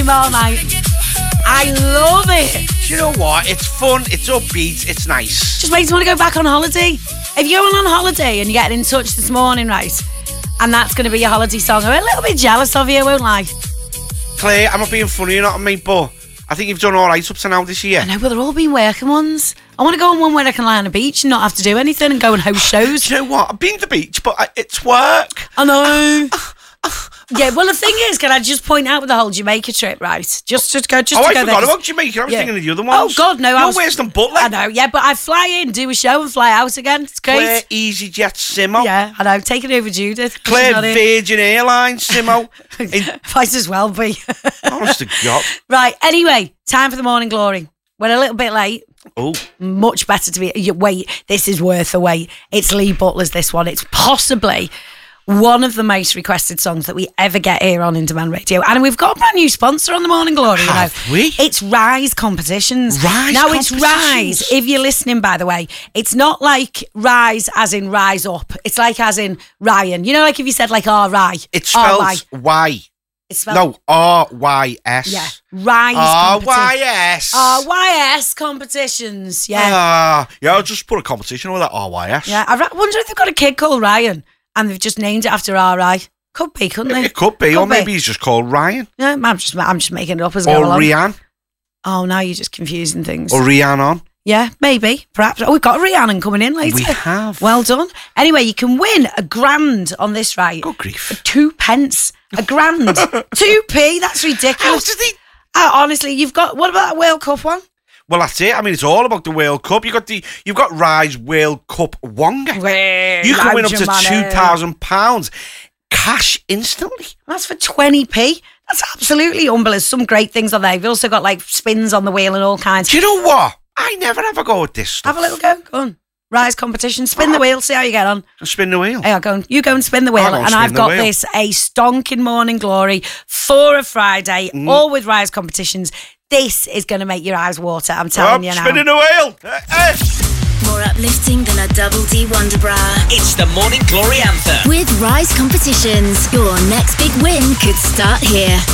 all night. I love it. Do you know what? It's fun, it's upbeat, it's nice. Just makes me want to go back on holiday. If you're going on holiday and you're getting in touch this morning, right, and that's going to be your holiday song, I'm a little bit jealous of you, won't lie. Claire, I'm not being funny, you know what I mean? But I think you've done all right up to now this year. I know, but they're all been working ones. I want to go on one where I can lie on a beach and not have to do anything and go and host shows. Do you know what? I've been to the beach, but it's work. I know. Yeah, well, the thing is, can I just point out with the whole Jamaica trip, right? Just to go I there. forgot about Jamaica. I was thinking of the other ones. Oh, God, no. You're worse than Butler. I know, yeah, but I fly in, do a show and fly out again. It's great. Claire EasyJet Simo. Yeah, I know. Take it over Judith. Claire Virgin Airlines Simo. Might as well be. Honest to God. Right, anyway, time for the Morning Glory. We're a little bit late. Oh. Much better to be... Wait, this is worth a wait. It's Lee Butler's, this one. It's possibly one of the most requested songs that we ever get here on In Demand Radio. And we've got a brand new sponsor on the Morning Glory, Have we? It's Rise Competitions. Rise now, Competitions? It's Rise. If you're listening, by the way, it's not like Rise as in Rise Up. It's like as in Ryan. You know, like if you said like R-I. It's spelled R-Y. Y. It's spelled... No, R-Y-S. Yeah. Rise R-Y-S. R-Y-S Competitions. Yeah. Yeah, I'll just put a competition with that R-Y-S. Yeah. I wonder if they've got a kid called Ryan and they've just named it after R.I. Could be, couldn't they? It could be, or maybe he's just called Ryan. Yeah, I'm just making it up as I go Or along. Rihanna. Oh, now you're just confusing things. Or Rihanna. Yeah, maybe, perhaps. Oh, we've got Rhiannon coming in later. We have. Well done. Anyway, you can win £1,000 on this, right? Good grief. For 2 pence. £1,000. 2p, that's ridiculous. How did he... Honestly, you've got... What about that World Cup one? Well, that's it. I mean, it's all about the World Cup. You've got Rise World Cup Wonga. You can win up to £2,000 cash instantly. That's for 20p. That's absolutely unbelievable. Some great things on there. You've also got like spins on the wheel and all kinds. Do you know what? I never have a go at this stuff. Have a little go. Go on. Rise competition. Spin the wheel. See how you get on. Spin the wheel. Hey, you go and spin the wheel. And I've got this, a stonking Morning Glory for a Friday, all with Rise competitions. This is going to make your eyes water, I'm telling you now. Spinning the wheel. More uplifting than a double D Wonder Bra. It's the Morning Glory Anthem. With Rise Competitions, your next big win could start here.